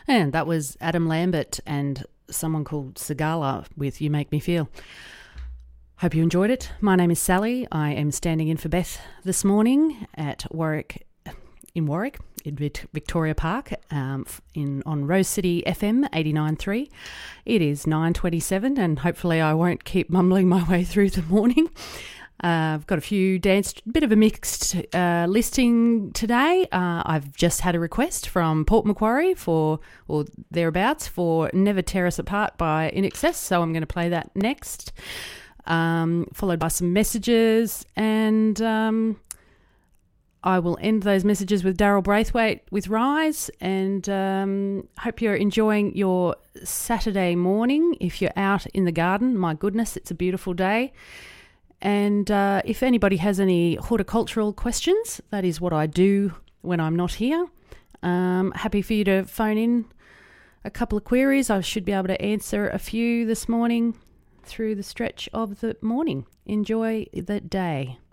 And that was Adam Lambert and someone called Sigala with You Make Me Feel. Hope you enjoyed it. My name is Sally. I am standing in for Beth this morning at Warwick, in Victoria Park, on Rose City FM 89.3. It is 9:27, and hopefully I won't keep mumbling my way through the morning. I've got a few bit of a mixed listing today. I've just had a request from Port Macquarie or thereabouts for Never Tear Us Apart by INXS, so I'm going to play that next, followed by some messages, and I will end those messages with Daryl Braithwaite with Rise, and hope you're enjoying your Saturday morning. If you're out in the garden, my goodness, it's a beautiful day. And if anybody has any horticultural questions, that is what I do when I'm not here. Happy for you to phone in a couple of queries. I should be able to answer a few this morning through the stretch of the morning. Enjoy the day.